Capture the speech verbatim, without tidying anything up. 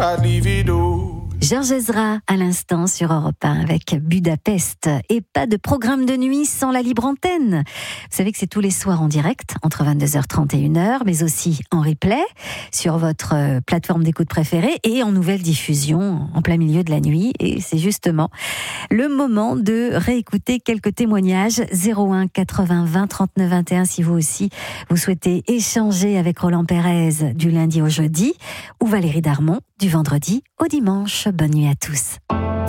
I'd leave it all. Georges Ezra, à l'instant sur Europe un avec Budapest. Et pas de programme de nuit sans la libre antenne. Vous savez que c'est tous les soirs en direct, entre vingt-deux heures trente et une heure, mais aussi en replay, sur votre plateforme d'écoute préférée et en nouvelle diffusion en plein milieu de la nuit. Et c'est justement le moment de réécouter quelques témoignages. zéro un quatre-vingts vingt trente-neuf vingt et un si vous aussi vous souhaitez échanger avec Roland Pérez du lundi au jeudi ou Valérie Darmon du vendredi au dimanche. Bonne nuit à tous.